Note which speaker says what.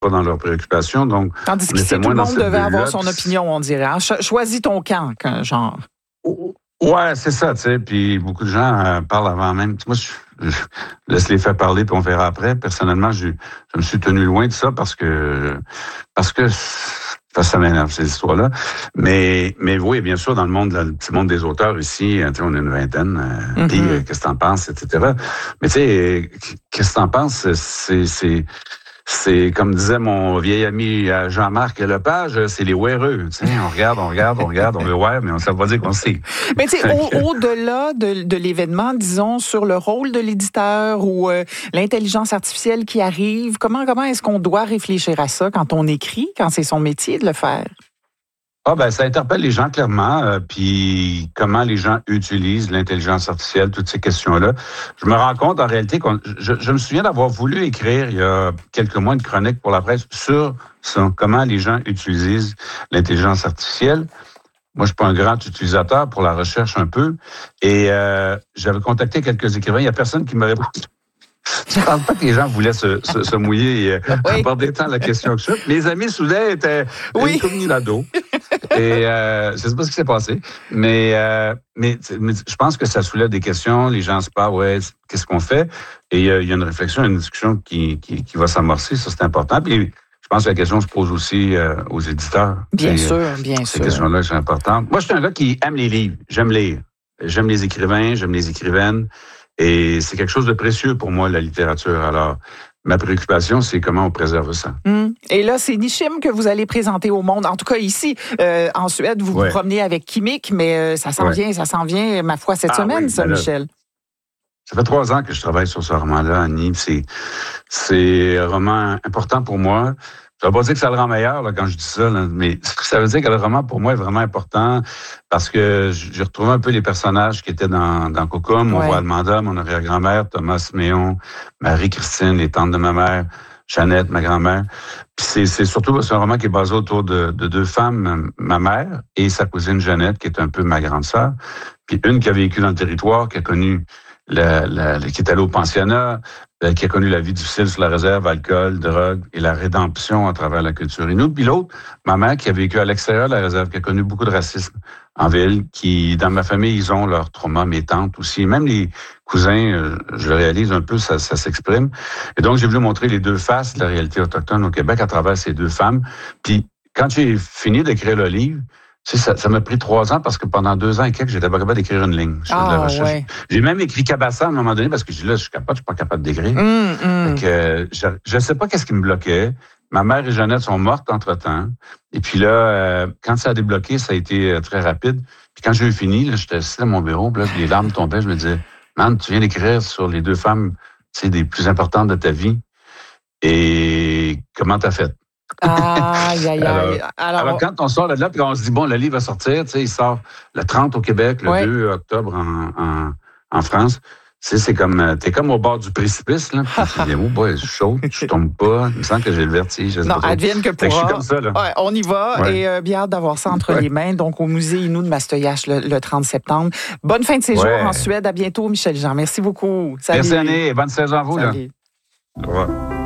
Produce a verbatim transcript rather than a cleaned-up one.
Speaker 1: pas dans leurs préoccupations. Donc,
Speaker 2: tandis que si tout le monde devait avoir son opinion, on dirait. Hein? Cho- choisis ton camp, genre.
Speaker 1: Ouais, c'est ça, tu sais. Puis beaucoup de gens euh, parlent avant même. Moi, je, je laisse les faire parler, puis on verra après. Personnellement, je, je me suis tenu loin de ça parce que parce que ça m'énerve, ces histoires-là. Mais mais oui, bien sûr, dans le monde, le petit monde des auteurs ici, tu sais, on est une vingtaine. Euh, mm-hmm. Puis euh, qu'est-ce que t'en penses, et cetera. Mais tu sais, qu'est-ce que t'en penses, c'est c'est C'est, comme disait mon vieil ami Jean-Marc Lepage, c'est les ouéreux. Tu sais, on regarde, on regarde, on regarde, on veut ouais, mais on ne sait pas dire qu'on sait.
Speaker 2: Mais tu sais, au, au-delà de, de l'événement, disons, sur le rôle de l'éditeur ou euh, l'intelligence artificielle qui arrive, comment, comment est-ce qu'on doit réfléchir à ça quand on écrit, quand c'est son métier de le faire?
Speaker 1: Ah ben ça interpelle les gens clairement, euh, puis comment les gens utilisent l'intelligence artificielle, toutes ces questions-là. Je me rends compte en réalité qu'on, je, je me souviens d'avoir voulu écrire il y a quelques mois une chronique pour la presse sur ça, comment les gens utilisent l'intelligence artificielle. Moi, je suis pas un grand utilisateur pour la recherche un peu, et euh, j'avais contacté quelques écrivains. Il y a personne qui m'avait répondu. Je ne pense pas que les gens voulaient se, se, se mouiller et oui. aborder tant la question que ça. Mes amis soudain étaient oui. incognito. Et euh, je ne sais pas ce qui s'est passé, mais, euh, mais, mais je pense que ça soulève des questions. Les gens se parlent, ouais, qu'est-ce qu'on fait? Et il euh, y a une réflexion, une discussion qui, qui, qui va s'amorcer. Ça, c'est important. Puis je pense que la question se pose aussi euh, aux éditeurs.
Speaker 2: Bien
Speaker 1: et,
Speaker 2: sûr, bien
Speaker 1: ces
Speaker 2: sûr.
Speaker 1: Ces questions-là sont importantes. Moi, je suis un gars qui aime les livres. J'aime lire. J'aime les écrivains, j'aime les écrivaines. Et c'est quelque chose de précieux pour moi, la littérature. Alors, ma préoccupation, c'est comment on préserve ça.
Speaker 2: Mmh. Et là, c'est Nishim que vous allez présenter au monde. En tout cas, ici, euh, en Suède, vous ouais. vous promenez avec Kimik, mais euh, ça s'en ouais. vient, ça s'en vient, ma foi, cette ah, semaine, oui, ça, là, Michel.
Speaker 1: Ça fait trois ans que je travaille sur ce roman-là, Annie. C'est, c'est un roman important pour moi. Ça ne veut pas dire que ça le rend meilleur là, quand je dis ça, là, mais ça veut dire que le roman, pour moi, est vraiment important parce que j'ai retrouvé un peu les personnages qui étaient dans, dans Cocum. Mon ouais. voix Almanda, mon arrière-grand-mère, Thomas Méon, Marie-Christine, les tantes de ma mère, Jeannette, ma grand-mère. Puis c'est, c'est surtout c'est un roman qui est basé autour de, de deux femmes, ma mère et sa cousine Jeannette, qui est un peu ma grande sœur. Puis une qui a vécu dans le territoire, qui a connu La, la, la, qui est allé au pensionnat, euh, qui a connu la vie difficile sur la réserve, alcool, drogue et la rédemption à travers la culture inuit. Puis l'autre, ma mère, qui a vécu à l'extérieur de la réserve, qui a connu beaucoup de racisme en ville, qui, dans ma famille, ils ont leur trauma, mes tantes aussi. Même les cousins, euh, je le réalise un peu, ça, ça s'exprime. Et donc, j'ai voulu montrer les deux faces de la réalité autochtone au Québec à travers ces deux femmes. Puis, quand j'ai fini d'écrire le livre, tu sais, ça, ça m'a pris trois ans parce que pendant deux ans et quelques, j'étais pas capable d'écrire une ligne sur
Speaker 2: ah,
Speaker 1: de la recherche.
Speaker 2: Ouais.
Speaker 1: J'ai même écrit Cabassa à un moment donné parce que je dis là, je suis capable, je suis pas capable d'écrire.
Speaker 2: Mm, mm.
Speaker 1: Fait que, euh, je, je sais pas qu'est-ce qui me bloquait. Ma mère et Jeannette sont mortes entre-temps. Et puis là, euh, quand ça a débloqué, ça a été euh, très rapide. Puis quand j'ai eu fini, là, j'étais assis à mon bureau, puis là, les larmes tombaient. Je me disais, man, tu viens d'écrire sur les deux femmes, tu sais, des plus importantes de ta vie. Et comment t'as fait?
Speaker 2: Aïe, aïe, aïe.
Speaker 1: Alors, alors, alors, quand on sort de là, puis on se dit, bon, le livre va sortir, tu sais, il sort le trente au Québec, le ouais. deux octobre en, en, en France. Tu sais, c'est comme, t'es comme au bord du précipice, là. Puis tu dis, oh, boy, je suis chaud, je tombe pas. Il me semble que j'ai le vertige.
Speaker 2: Non, advienne que pourra.
Speaker 1: Je suis comme ça, là.
Speaker 2: Ouais, on y va
Speaker 1: ouais.
Speaker 2: et euh, bien hâte d'avoir ça entre ouais. les mains. Donc, au musée Innu de Mastoyache le, le trente septembre. Bonne fin de séjour ouais. en Suède. À bientôt, Michel Jean. Merci beaucoup. Salut.
Speaker 1: Merci, Annie. Bonne saison à vous,
Speaker 2: Salut.
Speaker 1: là. Au revoir.